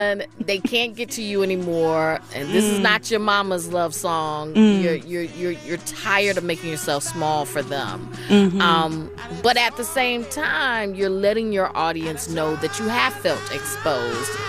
and they can't get to you anymore, and this is not your mama's love song. You're tired of making yourself small for them. But at the same time, you're letting your audience know that you have felt exposed